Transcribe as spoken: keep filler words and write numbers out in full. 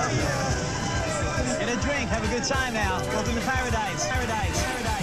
Get a drink. Have a good time now. Welcome to paradise. Paradise. Paradise.